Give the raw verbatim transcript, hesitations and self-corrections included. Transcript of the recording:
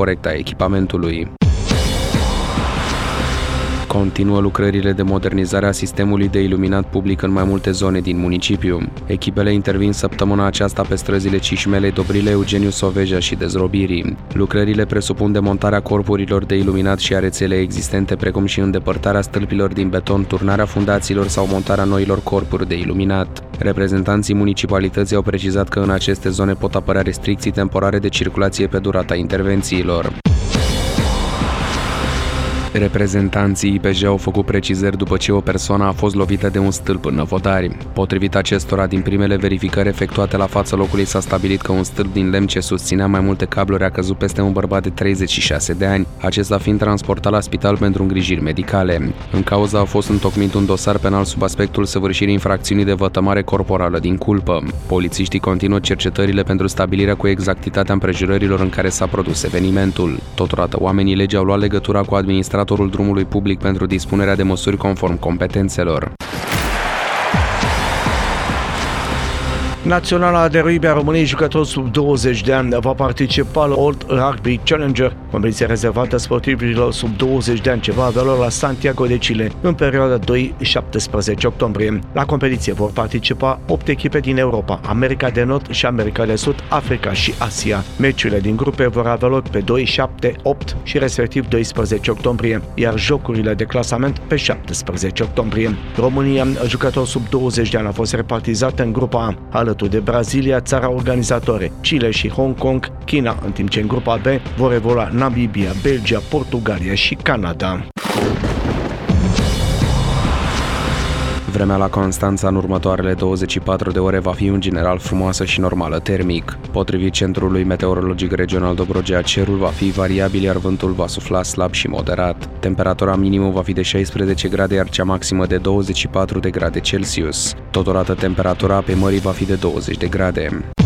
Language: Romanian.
corectă a echipamentului. Continuă lucrările de modernizare a sistemului de iluminat public în mai multe zone din municipiu. Echipele intervin săptămâna aceasta pe străzile Cișmelei, Dobrile, Eugeniu Soveja și Dezrobirii. Lucrările presupun demontarea corpurilor de iluminat și a rețelei existente, precum și îndepărtarea stâlpilor din beton, turnarea fundațiilor sau montarea noilor corpuri de iluminat. Reprezentanții municipalității au precizat că în aceste zone pot apărea restricții temporare de circulație pe durata intervențiilor. Reprezentanții I P J au făcut precizări după ce o persoană a fost lovită de un stâlp în Năvodari. Potrivit acestora, din primele verificări efectuate la fața locului s-a stabilit că un stâlp din lemn ce susținea mai multe cabluri a căzut peste un bărbat de treizeci și șase de ani, acesta fiind transportat la spital pentru îngrijiri medicale. În cauza a fost întocmit un dosar penal sub aspectul săvârșirii infracțiunii de vătămare corporală din culpă. Polițiștii continuă cercetările pentru stabilirea cu exactitatea împrejurărilor în care s-a produs evenimentul. Totodată, oamenii legii au luat legătura cu administrația drumului public pentru dispunerea de măsuri conform competențelor. Naționala de rugby a României, jucători sub douăzeci de ani, va participa la World Rugby Challenger, competiție rezervată sportivilor sub douăzeci de ani, ce va avea loc la Santiago de Chile în perioada doi șaptesprezece octombrie. La competiție vor participa opt echipe din Europa, America de Nord și America de Sud, Africa și Asia. Meciurile din grupe vor avea loc pe doi, șapte, opt și respectiv doisprezece octombrie, iar jocurile de clasament pe șaptesprezece octombrie. România, jucători sub douăzeci de ani, a fost repartizată în grupa A, alături de Brazilia, țara organizatoare, Chile și Hong Kong, China, în timp ce în grupa B vor evolua Namibia, Belgia, Portugalia și Canada. Vremea la Constanța în următoarele douăzeci și patru de ore va fi în general frumoasă și normală termic. Potrivit Centrului Meteorologic Regional Dobrogea, cerul va fi variabil, iar vântul va sufla slab și moderat. Temperatura minimă va fi de șaisprezece grade, iar cea maximă de douăzeci și patru de grade Celsius. Totodată, temperatura apei mării va fi de douăzeci de grade.